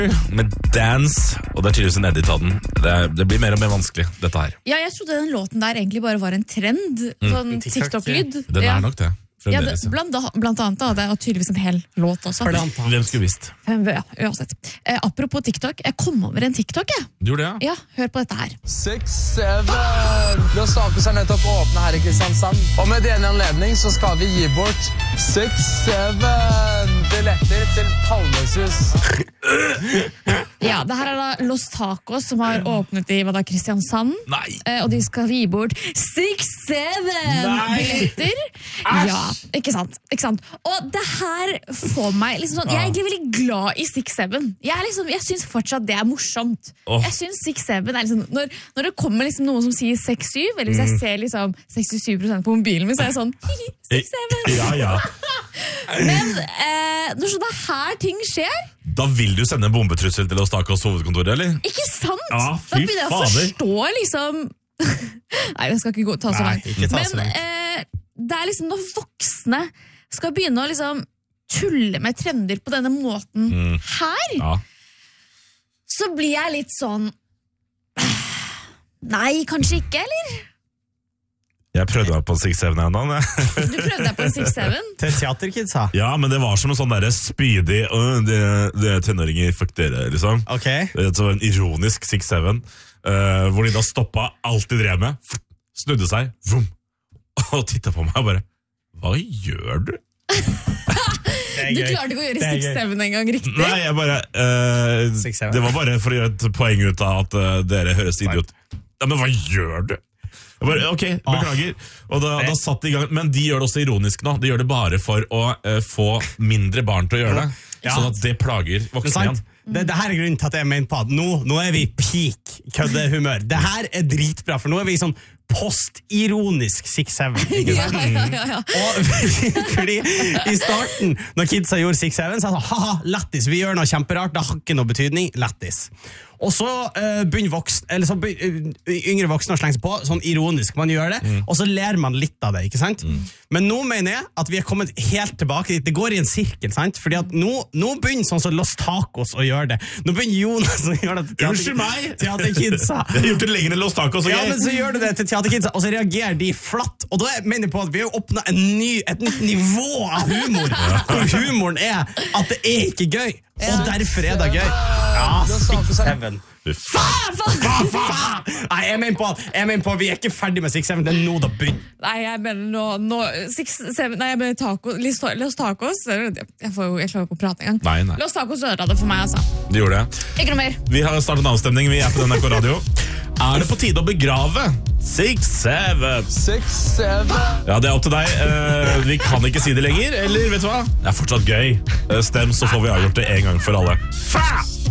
med Dance, og det er tydeligvis en edit av den. Det blir mer og mer vanskelig, dette her. Ja, jeg trodde den låten der egentlig bare var en trend, sånn TikTok-lyd. Den er nok det. Ja, blant annet da, det er tydeligvis en hel låt også. Hvem skulle visst? Ja, uansett. Apropos TikTok, jeg kom over en TikTok, jeg. Du gjorde det, ja? Ja, hør på dette her. 6-7. Los Tacos nettopp åpnet her i Kristiansand. Og med denne anledning så skal vi gi bort 6-7 billetter til Palmesus. Ja, det her er da Los Tacos som har åpnet i Kristiansand. Nei. Og de skal gi bort 6-7 billetter. Ja, ikke sant? Og det her får meg liksom sånn, jeg er egentlig veldig glad i 6-7. Jeg synes fortsatt det er morsomt. Jeg synes 6-7 er liksom, når det kommer liksom noen som sier 6-7, eller hvis jeg ser liksom 67% på mobilen min, så er jeg sånn, 6-7. Ja. Men når sånne her ting skjer, da vil du sende en bombetrussel til Los Tacos hovedkontor, eller? Ikke sant? Ja, da begynner jeg å forstå liksom Nei, jeg skal ikke ta så langt. Men det er liksom når voksne skal begynne å liksom tulle med trender på denne måten her, så blir jeg litt sånn nei, kanskje ikke, eller? Jeg prøvde meg på 6-7 ennå. Du prøvde deg på 6-7? Til teaterkidsa? Ja, men det var som en sånn der spydig det tenåringer, fuck dere, liksom. Det var en ironisk 6-7, hvor de da stoppet alt de drev med, snudde seg, vroom, og tittet på meg og bare, hva gjør du? Du klarte ikke å gjøre 6-7 en gang riktig? Nei, jeg bare det var bare for å gjøre et poeng ut av at dere høres idiot. Ja, men hva gjør du? Jeg bare, ok, beklager. Og da satt de i gang, men de gjør det også ironisk nå. De gjør det bare for å få mindre barn til å gjøre det, sånn at det plager voksne igjen. Det her er grunnen til at jeg mener på at nå er vi peak køddehumør. Det her er dritbra, for nå er vi sånn postironisk 6-7. Ja. Og fordi i starten, når kidsa gjorde 6-7, så sa jeg sånn, haha, lættis, vi gjør noe kjemperart, det har ikke noe betydning, lættis. Og så begynner yngre voksne å slenge seg på, sånn ironisk, man gjør det, og så ler man litt av det, ikke sant? Men nå mener jeg at vi har kommet helt tilbake dit, det går i en sirkel, sant? Fordi at nå begynner sånn som Los Tacos å gjøre det. Nå begynner Jonas å gjøre det til teaterkidsa. Jeg har gjort det lenger enn Los Tacos, ja, men så gjør du det til teaterkidsa, og så reagerer de flatt. Og da mener jeg på at vi har åpnet et nytt nivå av humor, hvor humoren er at det er ikke gøy. Og derfor er det gøy. Ja, 6-7. Nei, jeg mener på vi er ikke ferdig med 6-7. Det er nå da begynner. Nei, jeg mener nå 6-7. Nei, jeg mener tacos. Los Tacos. Jeg klarer ikke å prate engang. Nei. Los Tacos ødela det for meg, altså. De gjorde det. Ikke noe mer. Vi har startet en avstemning. Vi er på NRK Radio. Er det på tide å begrave 6-7? Ja, det er opp til deg. Vi kan ikke si det lenger, eller vet du hva? Det er fortsatt gøy. Stem, så får vi avgjort det en gang for alle.